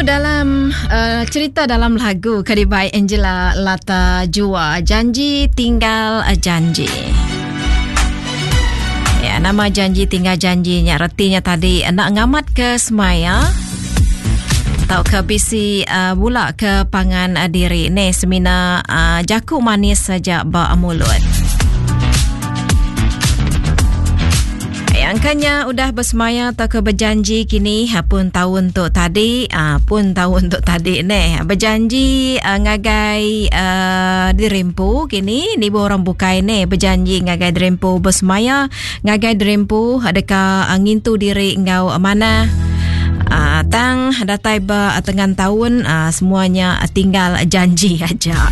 Dalam cerita dalam lagu Kadibai Angela Lata Jua, Janji Tinggal Janji. Ya, nama Janji Tinggal Janjinya retinya tadi nak ngamat ke semaya atau ke bisi bula ke pangan diri ni semina jaku manis saja ba mulut. Angkanya udah bersemaya atau ke berjanji kini pun tahun tu tadi berjanji ngagai dirimpu kini ni orang bukai ni berjanji ngagai dirimpu bersemaya ngagai dirimpu adakah ngintu diri ngau mana tang datai ba tengah tahun semuanya tinggal janji aja.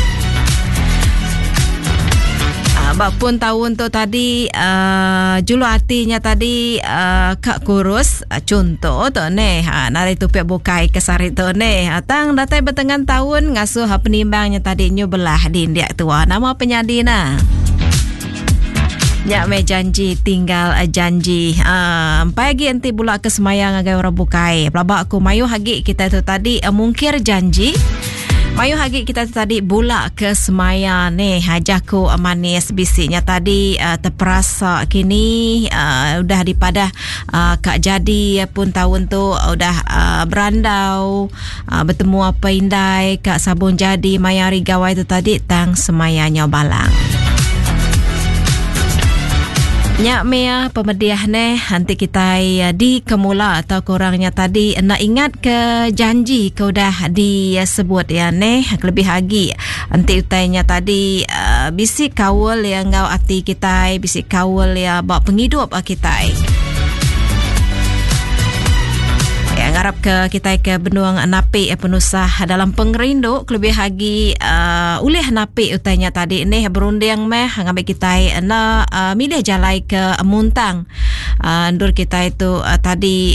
Pun tahun tu tadi julu artinya tadi kak kurus contoh tu ne nari tu pek bukai kesari tu ne tang datai bertengah tahun ngasuh penimbangnya tadi nyu belah din dia tua nama penyadina ya me janji tinggal janji pagi nanti pula ke semayang agai orang bukai pelabak aku mayu hagi kita tu tadi mungkir janji mayu hagi kita tadi bula ke semaya ni hajaku manis bisinya tadi terperasa kini udah dipadah kak jadi pun tahun tu udah berandau bertemu apa indai kak sabun jadi mayari gawai tu tadi tang semayanya balang. Nyak mea pemediah ne nanti kita di kemula atau kurangnya tadi nak ingat ke janji kau dah disebut ya ne lebih lagi nanti utainya tadi bisik kawal yang ngau hati kita bisik kawal ya bawa penghidup kita yang ngarap ke kita ke benuang napi penusah dalam pengerindu lebih lagi ulih napi utainya tadi ni berunding meh ngambil kita na milih jalai ke muntang ndur kita itu tadi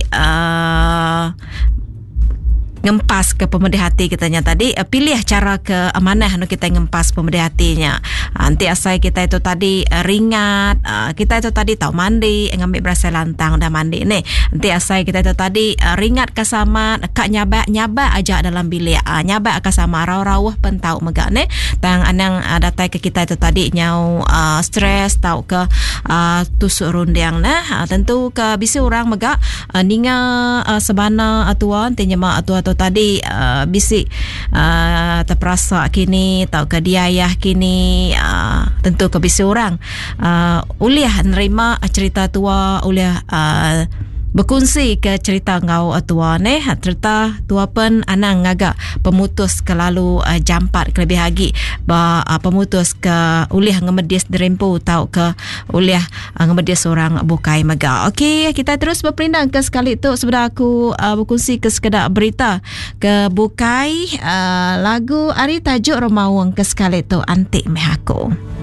ngempas ke pemedi hati kitanya tadi pilih cara ke mana anu kita ngempas pemedi hatinya nanti asai kita itu tadi ringat kita itu tadi tahu mandi ngambil berasa lantang dah mandi ni nanti asai kita itu tadi ringat ke sama kak nyaba aja dalam bilik nyaba ke sama rawah pentau megak ni tang anang datai ke kita itu tadi nyau stres tahu ke tusuk rundiang nah tentu ke bisi orang megak ninga sebana atuan tenyema atu tadi bisik terperasa kini tau ke diayah kini tentu ke bisi orang uliah nerima cerita tua uliah berkongsi ke cerita ngau tua ne cerita tua pun anang ngagak pemutus ke lalu jampat ke lebih lagi pemutus ke uliah ngemedis derempu tau ke uliah ngemedis orang bukai mega. Okey, kita terus berpindang ke sekali tu sebenarnya aku berkongsi ke sekedar berita ke bukai lagu Ari tajuk Romawang ke sekali tu antik meh aku.